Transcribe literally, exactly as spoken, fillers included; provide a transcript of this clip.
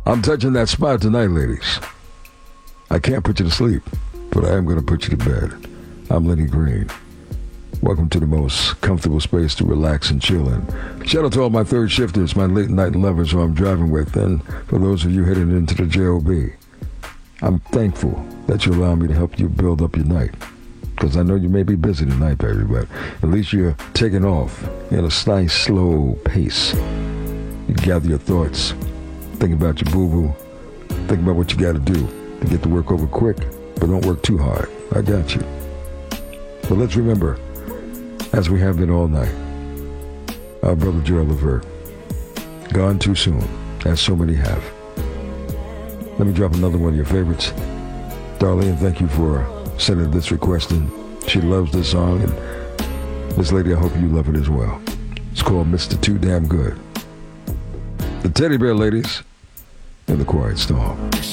I'm touching that spot tonight, ladies. I can't put you to sleep, but I am going to put you to bed. I'm Lenny Green. Welcome to the most comfortable space to relax and chill in. Shout out to all my third shifters, my late night lovers who I'm driving with, and for those of you heading into the J O B. I'm thankful that you allow me to help you build up your night, because I know you may be busy tonight, baby, but at least you're taking off in a nice, slow pace. You gather your thoughts, think about your boo-boo, think about what you got to do to get the work over quick, but don't work too hard. I got you. But let's remember, as we have been all night, our brother Gerald Levert, gone too soon, as so many have. Let me drop another one of your favorites. Darlene, thank you for sending this request in. She loves this song, and this lady, I hope you love it as well. It's called Mister Too Damn Good. The Teddy Bear Ladies and the Quiet Storm.